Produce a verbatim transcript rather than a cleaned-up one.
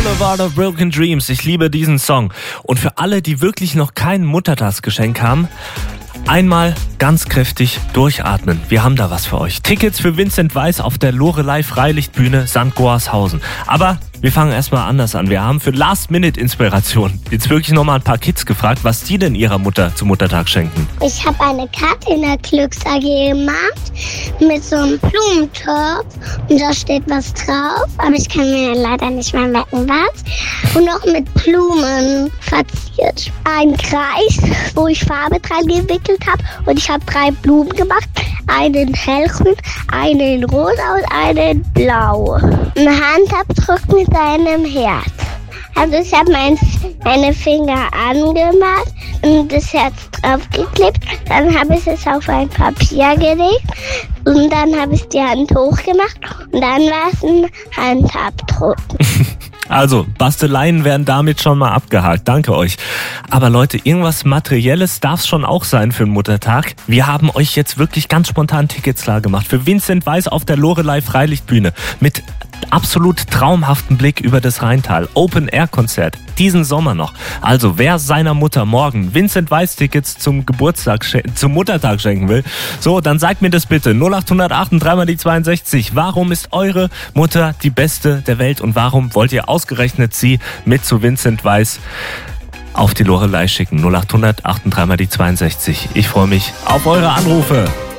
Boulevard of Broken Dreams. Ich liebe diesen Song. Und für alle, die wirklich noch kein Muttertagsgeschenk haben, einmal ganz kräftig durchatmen. Wir haben da was für euch. Tickets für Vincent Weiss auf der Loreley Freilichtbühne Sankt Goarshausen. Aber wir fangen erstmal anders an. Wir haben für Last-Minute-Inspiration jetzt wirklich nochmal ein paar Kids gefragt, was die denn ihrer Mutter zum Muttertag schenken. Ich habe eine Karte in der Glücks-A G gemacht mit so einem Blumentopf und da steht was drauf, aber ich kann mir leider nicht mehr merken, was. Und noch mit Blumen verziert. Ein Kreis, wo ich Farbe dran gewickelt habe und ich habe drei Blumen gemacht. Einen hellgrün, einen rosa und einen blau. Ein Handabdruck mit einem Herz. Also ich habe mein, meine Finger angemacht und das Herz draufgeklebt. Dann habe ich es auf ein Papier gelegt und dann habe ich die Hand hochgemacht und dann war es ein Handabdruck. Also, Basteleien werden damit schon mal abgehakt. Danke euch. Aber Leute, irgendwas Materielles darf es schon auch sein für den Muttertag. Wir haben euch jetzt wirklich ganz spontan Tickets klar gemacht für Vincent Weiss auf der Loreley Freilichtbühne mit absolut traumhaften Blick über das Rheintal. Open-Air-Konzert, diesen Sommer noch. Also, wer seiner Mutter morgen Vincent Weiss-Tickets zum Geburtstag, zum Muttertag schenken will, so, dann sagt mir das bitte. null acht null acht drei mal die zweiundsechzig. Warum ist eure Mutter die beste der Welt und warum wollt ihr ausgerechnet sie mit zu Vincent Weiss auf die Loreley schicken? null acht null acht acht drei mal die zweiundsechzig. Ich freue mich auf eure Anrufe.